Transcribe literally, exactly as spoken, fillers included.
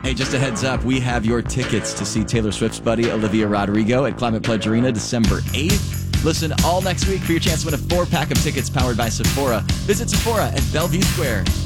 Hey, just a heads up, we have your tickets to see Taylor Swift's buddy Olivia Rodrigo at Climate Pledge Arena December eighth. Listen all next week for your chance to win a four-pack of tickets powered by Sephora. Visit Sephora at Bellevue Square.